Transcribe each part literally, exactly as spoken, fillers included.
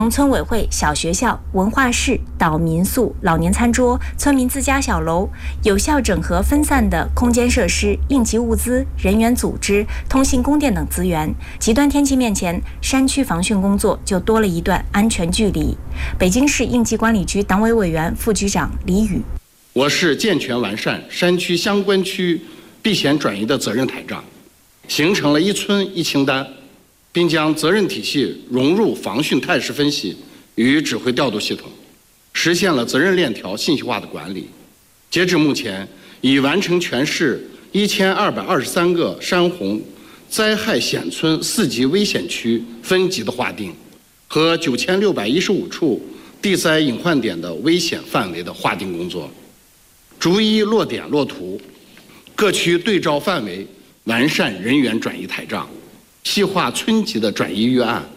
农村委会、小学校、文化室、岛民宿、老年餐桌、村民自家小楼，有效整合分散的空间设施、应急物资、人员组织、通信供电等资源。极端天气面前，山区防汛工作就多了一段安全距离。北京市应急管理局党委委员、副局长李宇： 我市健全完善山区相关区避险转移的责任台账，形成了一村一清单，并将责任体系融入防汛态势分析与指挥调度系统，实现了责任链条信息化的管理。截至目前，已完成全市一千二百二十三个山洪灾害险村四级危险区分级的划定，和九千六百一十五处地灾隐患点的危险范围的划定工作，逐一落点落图，各区对照范围，完善人员转移台账，细化村级的转移预案。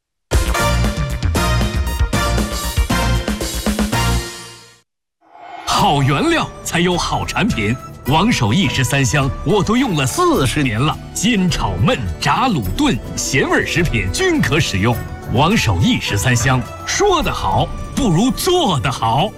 好原料才有好产品，王守义十三香我都用了四十年了，煎炒焖炸卤炖咸味食品均可使用。王守义十三香，说得好不如做得好。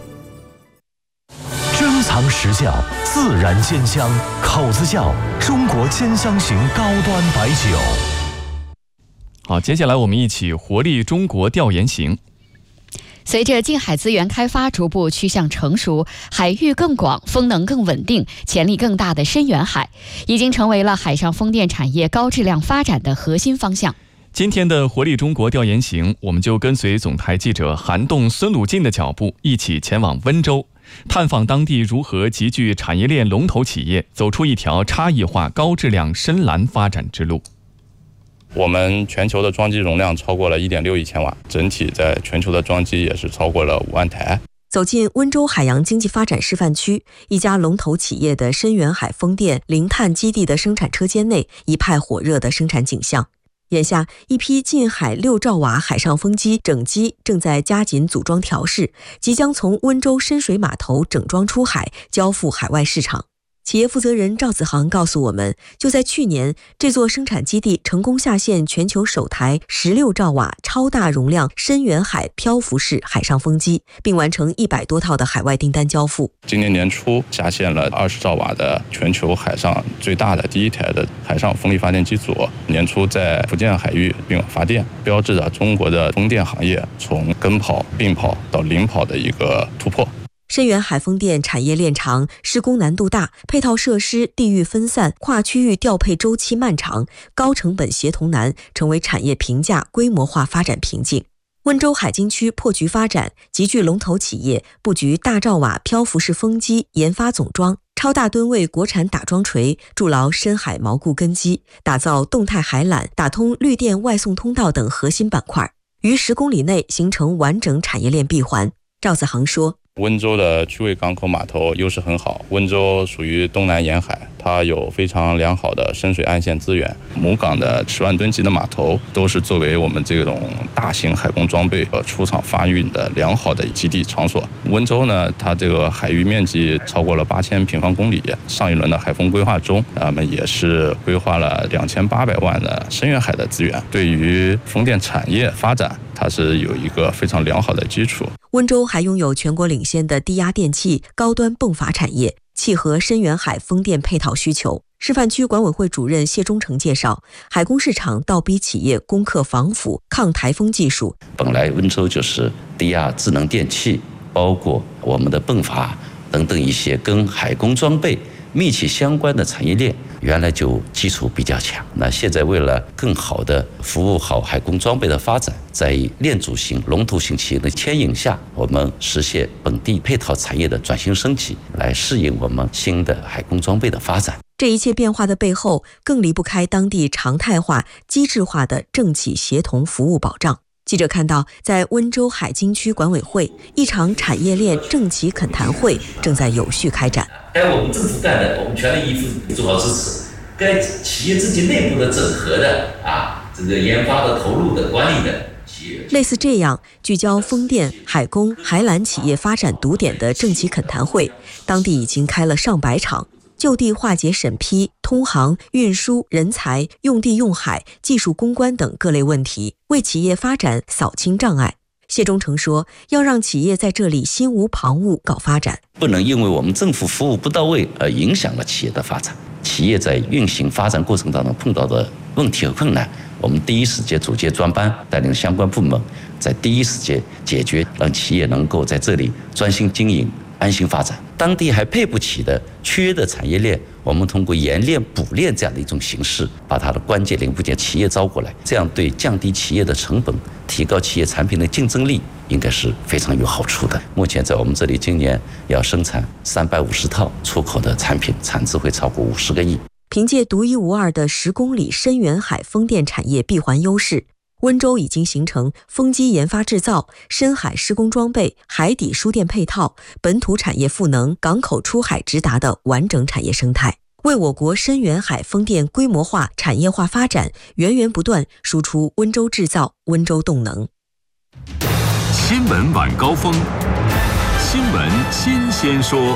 珍藏实窖，自然煎香，口子窖中国煎香型高端白酒。 好，接下来我们一起活力中国调研行。 随着近海资源开发逐步趋向成熟，海域更广、风能更稳定、潜力更大的深远海，已经成为了海上风电产业高质量发展的核心方向。 今天的活力中国调研行，我们就跟随总台记者韩栋、孙鲁进的脚步，一起前往温州，探访当地如何集聚产业链龙头企业，走出一条差异化高质量深蓝发展之路。 我们全球的装机容量超过了 一点六亿千瓦，整体在全球的装机也是超过了五万台。 走进温州海洋经济发展示范区，一家龙头企业的深远海风电零碳基地的生产车间内，一派火热的生产景象。眼下，一批近海六兆瓦海上风机整机正在加紧组装调试，即将从温州深水码头整装出海，交付海外市场。企业负责人赵子航告诉我们，就在去年，这座生产基地成功下线全球首台十六兆瓦超大容量深远海漂浮式海上风机，并完成一百多套的海外订单交付。 今年年初下线了二十兆瓦的全球海上最大的第一台的海上风力发电机组，年初在福建海域并网发电，标志着中国的风电行业从跟跑、并跑到领跑的一个突破。 深远海风电产业链长，施工难度大，配套设施地域分散，跨区域调配周期漫长，高成本协同难，成为产业平价规模化发展瓶颈。温州海津区破局发展，集聚龙头企业，布局大兆瓦漂浮式风机研发总装、超大吨位国产打桩锤，筑牢深海锚固根基，打造动态海缆、打通绿电外送通道等核心板块，于十公里内形成完整产业链闭环。赵子航说， 温州的区位港口码头优势很好，温州属于东南沿海，它有非常良好的深水岸线资源，母港的十万吨级的码头都是作为我们这种大型海工装备和出厂发运的良好的基地场所。温州呢，它这个海域面积超过了八千平方公里，上一轮的海风规划中，我们也是规划了两千八百万的深远海的资源，对于风电产业发展，它是有一个非常良好的基础。 温州还拥有全国领先的低压电器、高端泵阀产业，契合深远海风电配套需求。示范区管委会主任谢忠诚介绍，海工市场倒逼企业攻克防腐、抗台风技术。 本来温州就是低压智能电器，包括我们的泵阀等等一些跟海工装备密切相关的产业链，原来就基础比较强。那现在为了更好的服务好海工装备的发展，在链主型、龙头型企业的牵引下，我们实现本地配套产业的转型升级，来适应我们新的海工装备的发展。 这一切变化的背后，更离不开当地常态化、机制化的政企协同服务保障。记者看到，在温州海津区管委会，一场产业链政企恳谈会正在有序开展。 该我们政府干的，我们全力以赴做好支持；该企业自己内部的整合的啊，这个研发的、投入的、管理的。 类似这样聚焦风电、海工、海缆企业发展堵点的政企恳谈会，当地已经开了上百场，就地化解审批、通航、运输、人才、用地用海、技术攻关等各类问题，为企业发展扫清障碍。 谢忠诚说，要让企业在这里心无旁骛搞发展， 不能因为我们政府服务不到位而影响了企业的发展。企业在运行发展过程当中碰到的问题和困难，我们第一时间组建专班，带领相关部门在第一时间解决，让企业能够在这里专心经营、安心发展。当地还配不起的缺的产业链，我们通过研链补链这样的一种形式，把它的关键零部件企业招过来，这样对降低企业的成本、提高企业产品的竞争力，应该是非常有好处的。目前在我们这里，今年要生产三百五十套出口的产品，产值会超过五十个亿。 凭借独一无二的十公里深远海风电产业闭环优势，温州已经形成风机研发制造、深海施工装备、海底输电配套、本土产业赋能、港口出海直达的完整产业生态，为我国深远海风电规模化、产业化发展源源不断输出温州制造、温州动能。 新闻晚高峰，新闻新鲜说。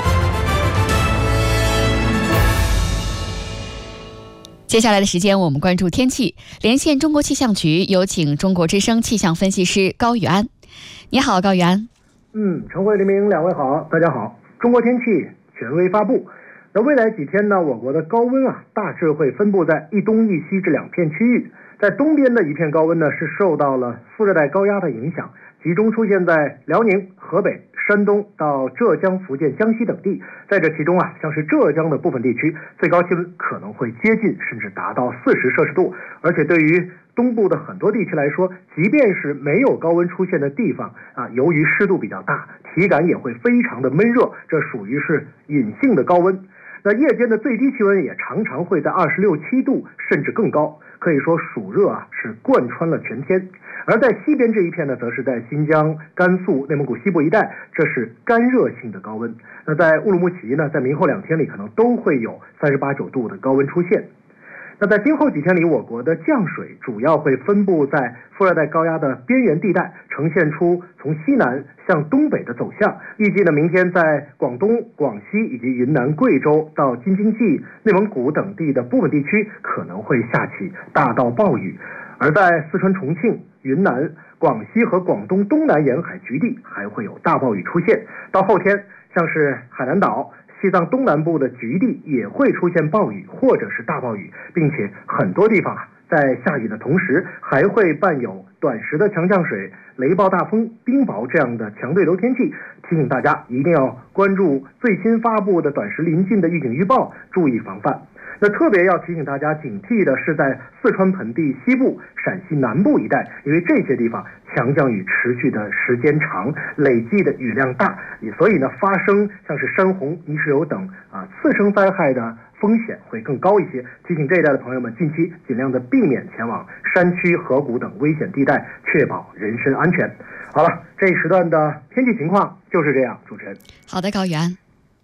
接下来的时间，我们关注天气。连线中国气象局，有请中国之声气象分析师高宇安。你好，高宇安。 嗯，陈慧、黎明两位好，大家好。中国天气权威发布。那未来几天呢，我国的高温啊，大致会分布在一东一西这两片区域。在东边的一片高温呢，是受到了副热带高压的影响，集中出现在辽宁、河北、山东到浙江、福建、江西等地。在这其中啊，像是浙江的部分地区，最高气温可能会接近甚至达到四十摄氏度。而且对于东部的很多地区来说，即便是没有高温出现的地方啊，由于湿度比较大，体感也会非常的闷热，这属于是隐性的高温。那夜间的最低气温也常常会在二十六七度甚至更高，可以说暑热啊是贯穿了全天。而在西边这一片呢，则是在新疆、甘肃、内蒙古西部一带，这是干热性的高温。那在乌鲁木齐呢，在明后两天里可能都会有三十八九度的高温出现。那在今后几天里，我国的降水主要会分布在副热带高压的边缘地带，呈现出从西南向东北的走向。预计呢，明天在广东、广西以及云南、贵州到京津冀、内蒙古等地的部分地区可能会下起大到暴雨，而在四川、重庆、云南、广西和广东东南沿海局地还会有大暴雨出现。到后天，像是海南岛、西藏东南部的局地也会出现暴雨或者是大暴雨，并且很多地方啊，在下雨的同时还会伴有短时的强降水、雷暴大风、冰雹这样的强对流天气。提醒大家一定要关注最新发布的短时临近的预警预报，注意防范。那特别要提醒大家警惕的是在四川盆地西部、陕西南部一带，因为这些地方强降雨持续的时间长，累计的雨量大，所以呢，发生像是山洪、泥石流等啊次生灾害的风险会更高一些。提醒这一带的朋友们，近期尽量的避免前往山区、河谷等危险地带，确保人身安全。好了，这一时段的天气情况就是这样。主持人， 好的，高原。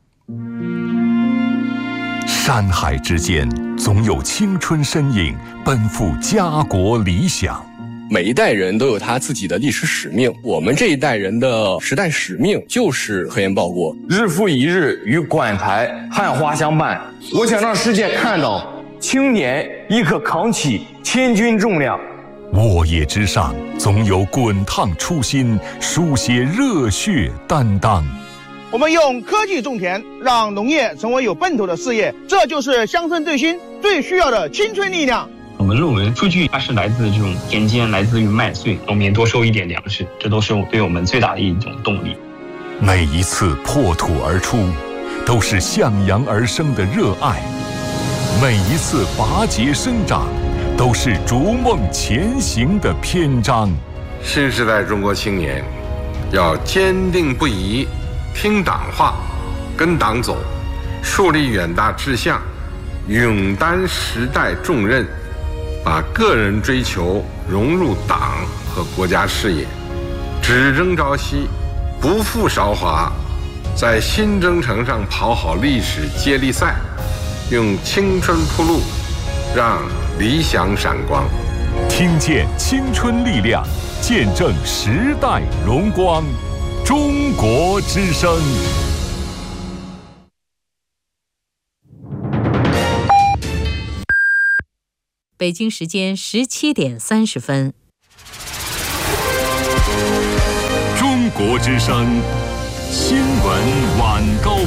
山海之间，总有青春身影奔赴家国理想。 每一代人都有他自己的历史使命，我们这一代人的时代使命就是核研报国， 日复一日与管台汉花相伴。我想让世界看到，青年亦可扛起千钧重量。 沃野之上，总有滚烫初心，书写热血担当。 我们用科技种田，让农业成为有奔头的事业，这就是乡村振兴最需要的青春力量。 我们论文数据它是来自这种田间，来自于麦穗，农民多收一点粮食，这都是对我们最大的一种动力。 每一次破土而出，都是向阳而生的热爱；每一次拔节生长，都是逐梦前行的篇章。 新时代中国青年要坚定不移听党话，跟党走，树立远大志向，勇担时代重任，把个人追求融入党和国家事业，只争朝夕，不负韶华，在新征程上跑好历史接力赛，用青春铺路，让理想闪光。 听见青春力量，见证时代荣光。中国之声。 北京时间十七点三十分。 国之声新闻晚高峰。